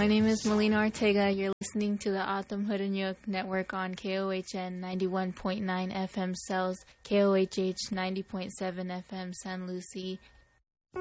My name is Melina Ortega. You're listening to the Autumn Hood and Yoke Network on KOHN 91.9 FM Cells, KOHH 90.7 FM San Lucie,